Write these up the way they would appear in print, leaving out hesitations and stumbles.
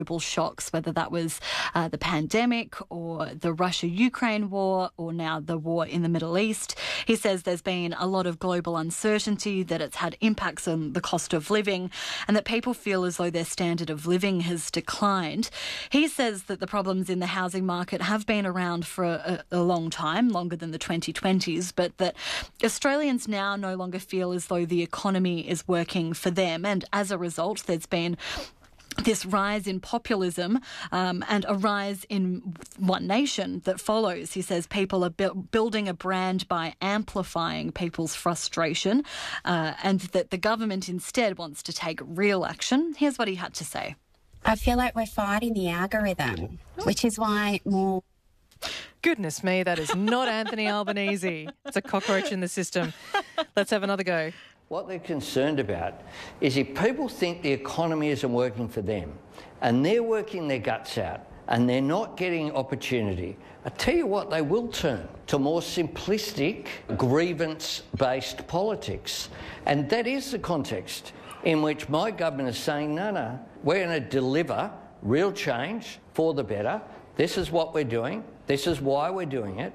global shocks, whether that was the pandemic or the Russia-Ukraine war or now the war in the Middle East. He says there's been a lot of global uncertainty, that it's had impacts on the cost of living and that people feel as though their standard of living has declined. He says that the problems in the housing market have been around for a long time, longer than the 2020s, but that Australians now no longer feel as though the economy is working for them. And as a result, there's been this rise in populism and a rise in One Nation that follows. He says people are building a brand by amplifying people's frustration and that the government instead wants to take real action. Here's what he had to say. I feel like we're fighting the algorithm, which is why more... Goodness me, that is not Anthony Albanese. It's a cockroach in the system. Let's have another go. What they're concerned about is if people think the economy isn't working for them and they're working their guts out and they're not getting opportunity, I tell you what, they will turn to more simplistic, grievance-based politics. And that is the context in which my government is saying, no, we're going to deliver real change for the better. This is what we're doing. This is why we're doing it.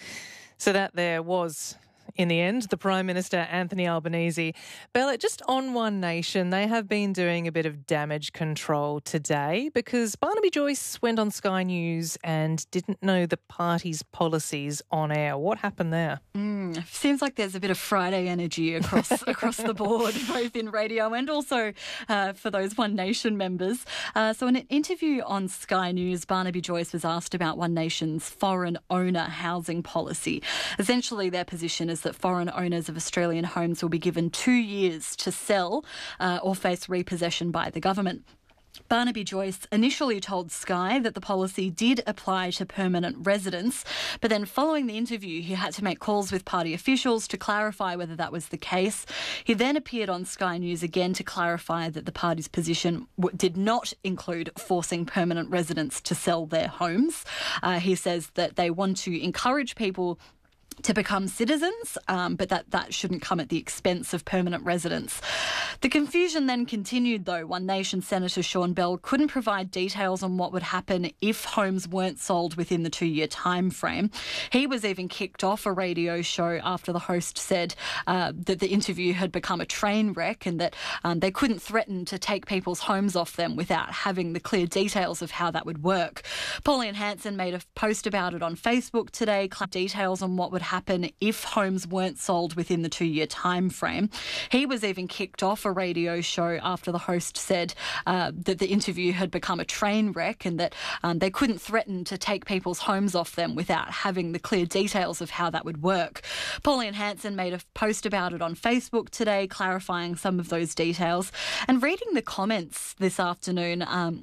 So that there was, in the end, the Prime Minister, Anthony Albanese. Bella, just on One Nation, they have been doing a bit of damage control today because Barnaby Joyce went on Sky News and didn't know the party's policies on air. What happened there? Seems like there's a bit of Friday energy across the board, both in radio and also for those One Nation members. So in an interview on Sky News, Barnaby Joyce was asked about One Nation's foreign owner housing policy. Essentially, their position is that foreign owners of Australian homes will be given 2 years to sell or face repossession by the government. Barnaby Joyce initially told Sky that the policy did apply to permanent residents, but then following the interview, he had to make calls with party officials to clarify whether that was the case. He then appeared on Sky News again to clarify that the party's position did not include forcing permanent residents to sell their homes. He says that they want to encourage people to become citizens, but that shouldn't come at the expense of permanent residents. The confusion then continued, though. One Nation Senator Sean Bell couldn't provide details on what would happen if homes weren't sold within the 2-year time frame. He was even kicked off a radio show after the host said that the interview had become a train wreck and that they couldn't threaten to take people's homes off them without having the clear details of how that would work. Pauline Hanson made a post about it on Facebook today, details on what would happen if homes weren't sold within the 2-year time frame. He was even kicked off a radio show after the host said that the interview had become a train wreck and that they couldn't threaten to take people's homes off them without having the clear details of how that would work. Pauline Hanson made a post about it on Facebook today, clarifying some of those details. And reading the comments this afternoon,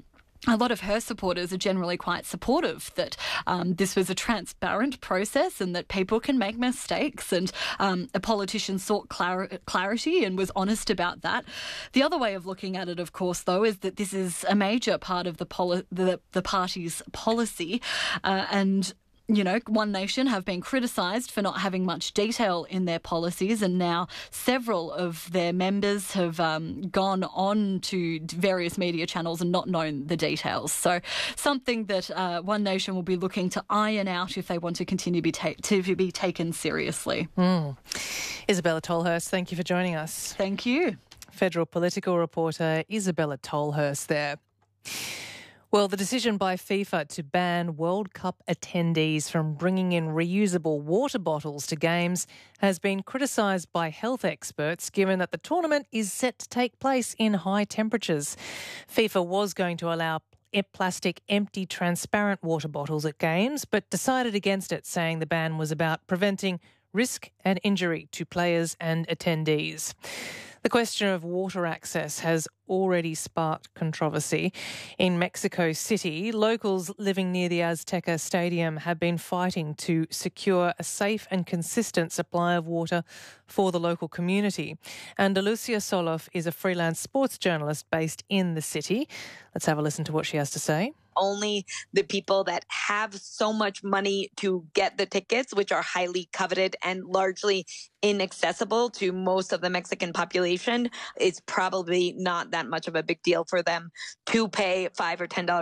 a lot of her supporters are generally quite supportive that this was a transparent process and that people can make mistakes, and a politician sought clarity and was honest about that. The other way of looking at it, of course, though, is that this is a major part of the party's policy and you know, One Nation have been criticised for not having much detail in their policies, and now several of their members have gone on to various media channels and not known the details. So something that One Nation will be looking to iron out if they want to continue to be taken seriously. Isabella Tolhurst, thank you for joining us. Thank you. Federal political reporter Isabella Tolhurst there. Well, the decision by FIFA to ban World Cup attendees from bringing in reusable water bottles to games has been criticised by health experts, given that the tournament is set to take place in high temperatures. FIFA was going to allow plastic, empty, transparent water bottles at games, but decided against it, saying the ban was about preventing risk and injury to players and attendees. The question of water access has already sparked controversy. In Mexico City, locals living near the Azteca Stadium have been fighting to secure a safe and consistent supply of water for the local community. Andalucia Soloff is a freelance sports journalist based in the city. Let's have a listen to what she has to say. Only the people that have so much money to get the tickets, which are highly coveted and largely inaccessible to most of the Mexican population, it's probably not that much of a big deal for them to pay $5 or $10